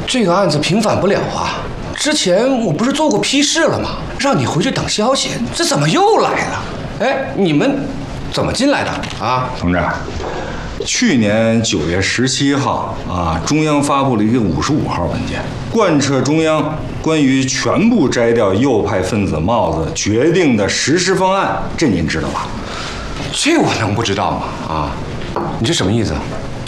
这个案子平反不了啊！之前我不是做过批示了吗？让你回去等消息，这怎么又来了？哎，你们怎么进来的啊？ 同志，去年9月17号啊，中央发布了一个55号文件，贯彻中央关于全部摘掉右派分子帽子决定的实施方案，这您知道吧？ 这我能不知道吗？啊，你这什么意思？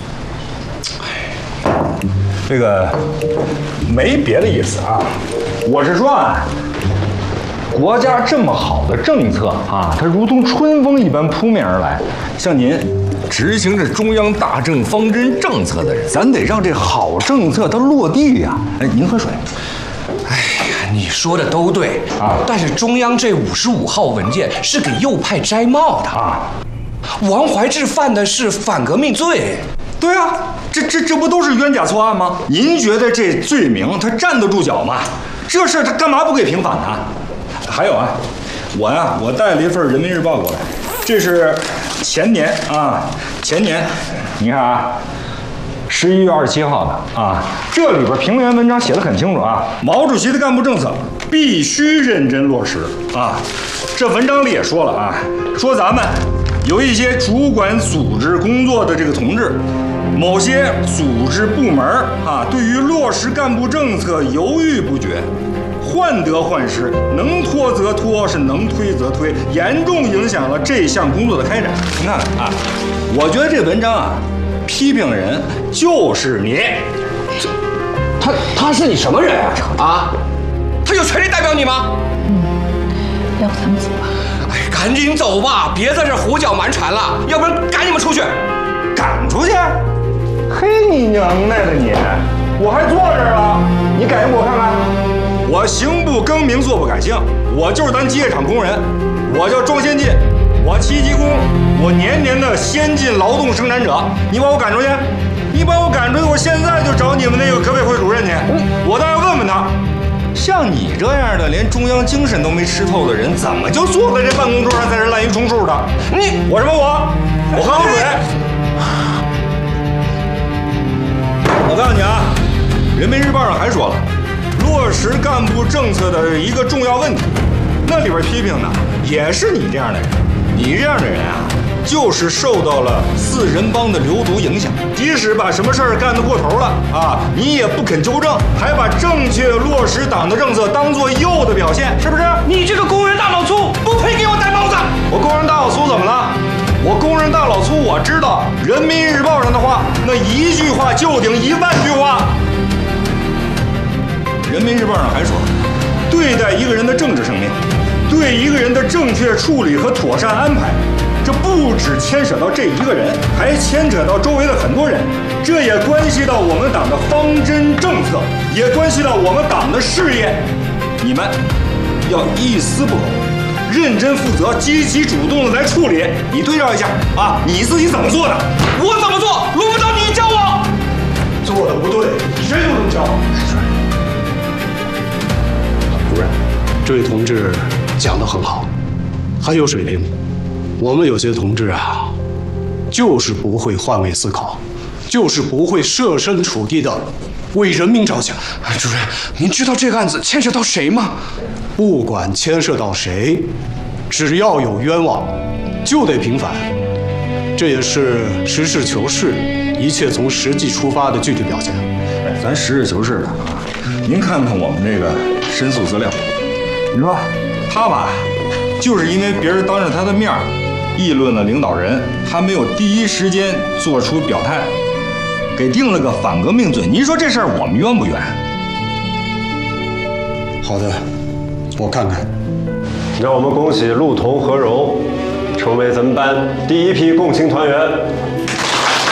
这个没别的意思啊，我是说啊，国家这么好的政策啊，它如同春风一般扑面而来。像您执行着中央大政方针政策的人，咱得让这好政策它落地呀。哎，您喝水。 哎呀，你说的都对啊，但是中央这55号文件是给右派摘帽的啊。王怀志犯的是反革命罪。 对啊，这不都是冤假错案吗？您觉得这罪名他站得住脚吗？这事儿他干嘛不给平反呢？还有啊，我带了一份《人民日报》过来，这是前年，你看啊，11月27号的啊，这里边评论员文章写得很清楚啊，毛主席的干部政策必须认真落实啊。这文章里也说了啊，说咱们有一些主管组织工作的这个同志，某些组织部门啊，对于落实干部政策犹豫不决，患得患失，能拖则拖，是能推则推，严重影响了这项工作的开展。您看看啊，我觉得这文章啊，批评人就是你。 他是你什么人啊？啊，他有权利代表你吗？ 要不咱们走吧？ 哎，赶紧走吧，别在这胡搅蛮缠了，要不然赶你们出去。 赶出去？嘿，你能耐的你！我还坐这儿了，你感应我看看。我行不更名，坐不改姓，我就是咱机械厂工人，我叫庄先进，我7级工，我年年的先进劳动生产者。你把我赶出去，我现在就找你们那个革委会主任去，我倒要问问他，像你这样的连中央精神都没吃透的人，怎么就坐在这办公桌上在这滥竽充数的？我什么我喝口水。我告诉你啊，《人民日报》上还说了，落实干部政策的一个重要问题，那里边批评的也是你这样的人。你这样的人啊，就是受到了4人帮的流毒影响，即使把什么事儿干得过头了啊，你也不肯纠正，还把正确落实党的政策当作右的表现，是不是？ 你这个工人大老粗，不配给我戴帽子！ 我工人大老粗怎么了？我工人大老粗，我知道《人民日报》上的话，那一句话就顶1万句话。《人民日报》上还说，对待一个人的政治生命，对一个人的正确处理和妥善安排，这不只牵扯到这一个人，还牵扯到周围的很多人，这也关系到我们党的方针政策，也关系到我们党的事业。你们要一丝不苟，认真负责，积极主动的来处理。你对照一下啊，你自己怎么做的？ 我怎么做？轮不到你教我。 做的不对，谁都能教。 主任，这位同志讲得很好，很有水平。我们有些同志啊，就是不会换位思考，就是不会设身处地的为人民着想。 主任，您知道这个案子牵涉到谁吗？ 不管牵涉到谁，只要有冤枉，就得平反。这也是实事求是、一切从实际出发的具体表现。 咱实事求是的啊，您看看我们这个申诉资料，你说他吧，就是因为别人当着他的面议论了领导人，他没有第一时间做出表态，给定了个反革命罪。您说这事儿我们冤不冤？ 好的，我看看。 让我们恭喜陆彤、何荣成为咱们班第一批共青团员。